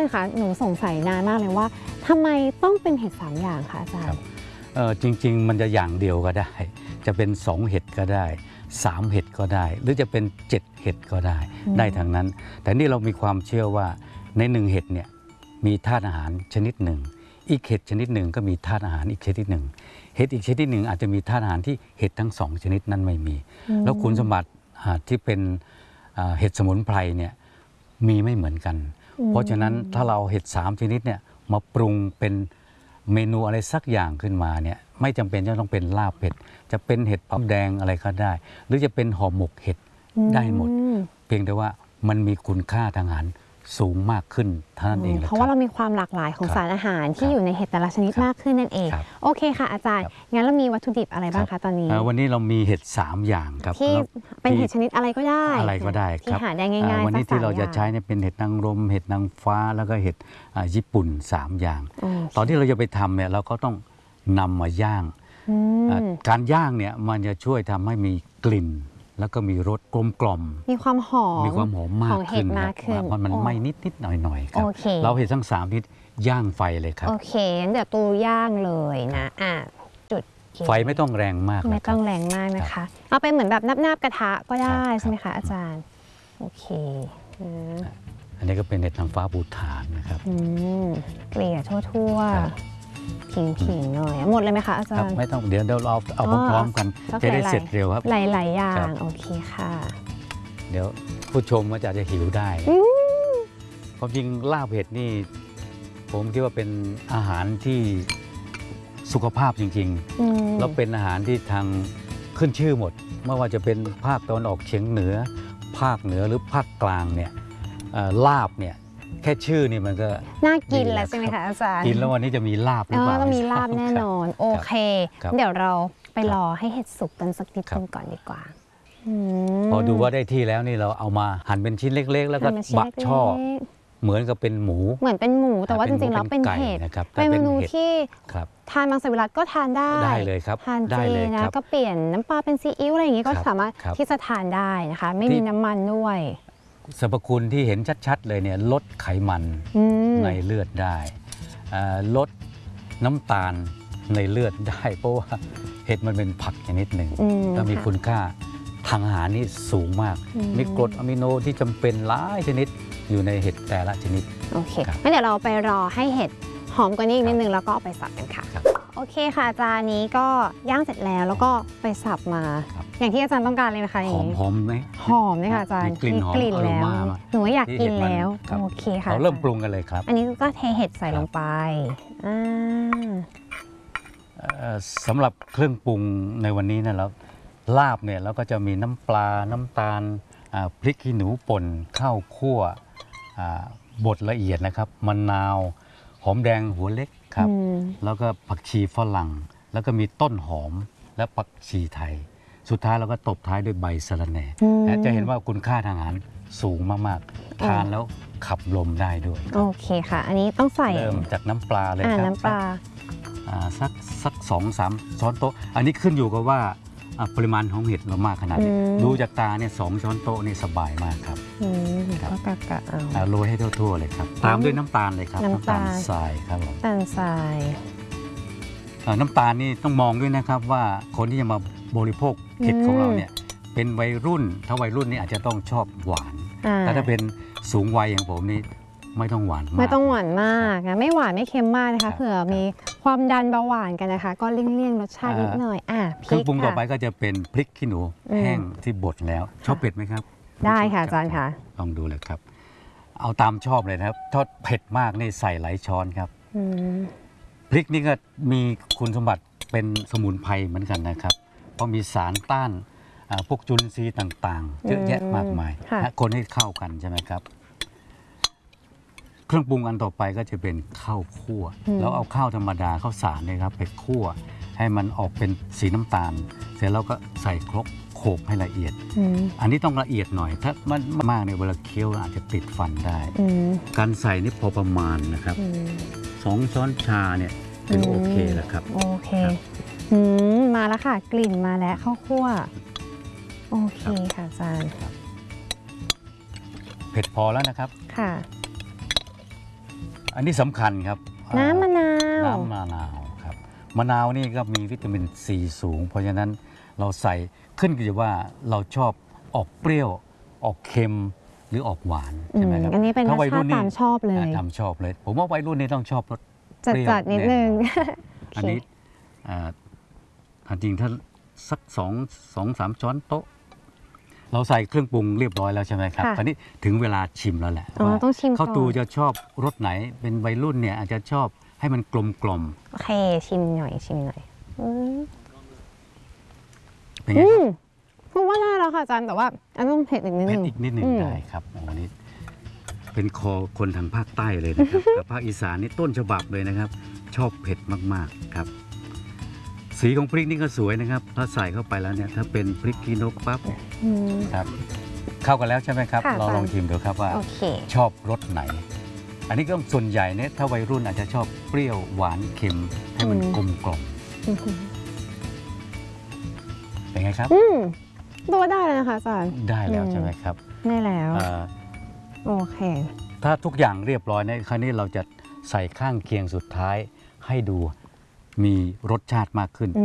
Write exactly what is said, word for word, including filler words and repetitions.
ย์คะหนูสงสัยนานมากเลยว่าทำไมต้องเป็นเห็ดสามอย่างคะอาจารย์เออจริงๆมันจะอย่างเดียวก็ได้จะเป็นสองเห็ดก็ได้สามเห็ดก็ได้หรือจะเป็นเจ็ดเห็ดก็ได้ได้ทั้งนั้นแต่นี่เรามีความเชื่อว่าในหนึ่งเห็ดเนี่ยมีธาตุอาหารชนิดหนึ่งอีกเห็ดชนิดหนึ่งก็มีธาตุอาหารอีกชนิดหนึ่งเห็ดอีกชนิดหนึ่งอาจจะมีธาตุอาหารที่เห็ดทั้งสองชนิดนั้นไม่มีแล้วคุณสมบัติที่เป็นเห็ดสมุนไพรเนี่ยมีไม่เหมือนกันเพราะฉะนั้นถ้าเราเห็ดสามชนิดเนี่ยมาปรุงเป็นเมนูอะไรสักอย่างขึ้นมาเนี่ยไม่จำเป็นจะต้องเป็นลาบเห็ดจะเป็นเห็ดเผาแดงอะไรก็ได้หรือจะเป็นห่อหมกเห็ดได้หมดเพียงแต่ว่ามันมีคุณค่าทางอาหารสูงมากขึ้นเท่านั้นเองเพราะว่าเรามีความหลากหลายของสารอาหารที่อยู่ในเห็ดแต่ละชนิดมากขึ้นนั่นเองโอเคค่ะอาจารย์งั้นเรามีวัตถุดิบอะไรบ้างคะตอนนี้วันนี้เรามีเห็ดสามอย่างครับที่เป็นเห็ดชนิดอะไรก็ได้อะไรก็ได้ครับที่หาได้ง่ายๆวันนี้ที่เราจะใช้เนี่ยเป็นเห็ดนางรมเห็ดนางฟ้าแล้วก็เห็ดญี่ปุ่นสามอย่างตอนที่เราจะไปทำเนี่ยเราก็ต้องนำมาย่างการย่างเนี่ยมันจะช่วยทำให้มีกลิ่นแล้วก็มีรสกลมกล่อมมีความหอมมีความหอมมากขึ้นครับเพราะมันไหม้นิดนิดหน่อยหน่อยครับเราเห็นทั้งสามนิดย่างไฟเลยครับโอเคเดี๋ยวตูย่างเลยนะอ่ะจุดไฟไม่ต้องแรงมากไม่ต้องแรงมากนะคะเอาเป็นเหมือนแบบนับๆกระทะก็ได้ใช่ไหมคะอาจารย์โอเคอันนี้ก็เป็นเห็ดนางฟ้าภูฐานนะครับเกลี่ยทั่วๆผิงๆหน่อยหมดเลยไหมคะอาจารย์ไม่ต้องเดี๋ยวเดี๋ยวเราเอาพร้อมๆกันจะได้เสร็จเร็วครับหลายๆอย่างโอเคค่ะเดี๋ยวผู้ชมก็จะจะหิวได้ความจริงลาบเห็ดนี่ผมคิดว่าเป็นอาหารที่สุขภาพจริงๆแล้วเป็นอาหารที่ทางขึ้นชื่อหมดไม่ว่าจะเป็นภาคตะวันออกเฉียงเหนือภาคเหนือหรือภาคกลางเนี่ยลาบเนี่ยแค่ชื่อนี่มันก็น่ากินแล้วใช่ไหมคะอาจารย์กินแล้ววันนี้จะมีลาบหรือเปล่าต้องมีลาบแน่นอนโอเคเดี๋ยวเราไปรอให้เห็ดสุกกันสักนิดนึงก่อนดีกว่าพอดูว่าได้ที่แล้วนี่เราเอามาหั่นเป็นชิ้นเล็กๆแล้วก็บักช่อเหมือนกับเป็นหมูเหมือนเป็นหมูแต่ว่าจริงๆแล้วเป็นเห็ดเป็นเมนูที่ทานมังสวิรัติก็ทานได้ได้เลยครับทานเจนะก็เปลี่ยนน้ำปลาเป็นซีอิ๊วอะไรอย่างนี้ก็สามารถที่จะทานได้นะคะไม่มีน้ำมันด้วยสรรพคุณที่เห็นชัดๆเลยเนี่ยลดไขมันในเลือดได้ลดน้ำตาลในเลือดได้เพราะว่าเห็ดมันเป็นผักชนิดหนึ่งแล้วมีคุณค่าทางอาหารนี่สูงมากมีกรดอะมิโนที่จำเป็นหลายชนิดอยู่ในเห็ดแต่ละชนิดโอเคงั้นเดี๋ยวเราไปรอให้เห็ดหอมกว่านี้อีกนิดนึงแล้วก็เอาไปสับกันค่ะโอเคค่ะจานนี้ก็ย่างเสร็จแล้วแล้วก็ไปสับมาอย่างที่อาจารย์ต้องการเลยนะคะอย่างนี้หอมไหมหอมเลยค่ะอาจารย์มีกลิ่นหอมแล้วหนูอยากกินแล้วโอเคค่ะเราเริ่มปรุงกันเลยครับอันนี้ก็เทเห็ดใส่ลงไปสำหรับเครื่องปรุงในวันนี้นะแล้วลาบเนี่ยเราก็จะมีน้ำปลาน้ำตาลพริกขี้หนูป่นข้าวคั่วบดละเอียดนะครับมะนาวหอมแดงหัวเล็กครับแล้วก็ผักชีฝรั่งแล้วก็มีต้นหอมและผักชีไทยสุดท้ายเราก็ตบท้ายด้วยใบสะระแหน่จะเห็นว่าคุณค่าทางอาหารสูงมากๆทานแล้วขับลมได้ด้วยโอเคค่ะอันนี้ต้องใส่เริ่มจากน้ำปลาเลยครับน้ำปลาสักสักสองสามช้อนโต๊ะอันนี้ขึ้นอยู่กับว่าปริมาณของเห็ดเรามากขนาดนี้ดูจากตาเนี่ยสองช้อนโต๊ะนี่สบายมากครับก็กะกะเอาโรยให้ทั่วๆเลยครับตามด้วยน้ำตาลเลยครับน้ำตาลทรายครับผมน้ำตาลทรายน้ำตาลนี่ต้องมองด้วยนะครับว่าคนที่จะมาบริโภคเห็ดของเราเนี่ยเป็นวัยรุ่นถ้าวัยรุ่นนี่อาจจะต้องชอบหวานแต่ถ้าเป็นสูงวัยอย่างผมนี่ไม่ต้องหวานมากไม่ต้องหวานมากนะไม่หวานไม่เค็มมากนะคะเผื่อมีความดันเบาหวานกันนะคะก็เลี่ยงๆรสชาตินิดหน่อยอ่ะเครื่องปรุงต่อไปก็จะเป็นพริกขี้หนูแห้งที่บดแล้วชอบเผ็ดไหมครับได้ค่ะอาจารย์ค่ะลองดูเลยครับเอาตามชอบเลยนะครับถ้าเผ็ดมากนี่ใส่หลายช้อนครับพริกนี่ก็มีคุณสมบัติเป็นสมุนไพรเหมือนกันนะครับเพราะมีสารต้านพวกจุลินทรีย์ต่างๆเยอะแยะมากมายคนให้เข้ากันใช่ไหมครับเครื่องปรุงอันต่อไปก็จะเป็นข้าวคั่วแล้วเอาข้าวธรรมดาข้าวสารเนี่ยครับไปคั่วให้มันออกเป็นสีน้ำตาลเสร็จแล้วก็ใส่ครกโขลกให้ละเอียดอันนี้ต้องละเอียดหน่อยถ้ามันมากเนี่ยเวลาเคี้ยวอาจจะติดฟันได้การใส่นี่พอประมาณนะครับสองช้อนชาเนี่ยเป็นโอเคแล้วครับโอเคมาแล้วค่ะกลิ่นมาแล้วข้าวคั่วโอเคค่ะอาจารย์เผ็ดพอแล้วนะครับค่ะอันนี้สำคัญครับน้ำมะนาวน้ำมะนาวครับมะนาวนี่ก็มีวิตามินซีสูง เพราะฉะนั้นเราใส่ขึ้นกับว่าเราชอบออกเปรี้ยวออกเค็มหรือออกหวานใช่ไหมครับอันนี้เป็นรสวัยชาติตามชอบเลยตามชอบเลย ผมว่าวัยรุ่นนี่ต้องชอบรสจัดเปรี้ยวจัดนิดนึงแอันนี้อ่าอันจริงถ้าสักสองสองสามช้อนโต๊ะ เราใส่เครื่องปรุงเรียบร้อยแล้วใช่ไหมครับค่ะคราวนี้ถึงเวลาชิมแล้วแหละอ๋อว่าต้องชิมก่อนข้าวตูจะชอบรสไหนเป็นวัยรุ่นเนี่ยอาจจะชอบให้มันกลมกล่อมโอเคชิมหน่อยชิมหน่อยอืมเป็นไงอืครับมพูดว่าได้แล้วค่ะอาจารย์แต่ว่าอันต้องเผ็ดอีกนิดเผ็นึดงอีกนิดหนึ่งอืมได้ครับโอ้โหนี่เป็นคอคนทางภาคใต้เลยนะครับ กับภาคอีสานนี่ต้นฉบับเลยนะครับ ชอบเผ็ดมากๆครับ สีของพริกนี่ก็สวยนะครับถ้าใส่เข้าไปแล้วเนี่ยถ้าเป็นพริกขี้นกปั๊บอืมครับเข้ากันแล้วใช่ไหมครับค่ะเราลองชิมดูครับว่าโอเคชอบรสไหน อันนี้ก็ส่วนใหญ่เนี่ยถ้าวัยรุ่นอาจจะชอบเปรี้ยวหวานเค็มให้มันอืมกลมกล่อมอื้อหือเป็นไงครับอืมตัวได้แล้วนะคะอาจารย์ได้แล้วอืมใช่ไหมครับได้แล้วเอ่อโอเคถ้าทุกอย่างเรียบร้อยเนี่ยคราวนี้เราจะใส่ข้างเคียงสุดท้ายให้ดูมีรสชาติมากขึ้น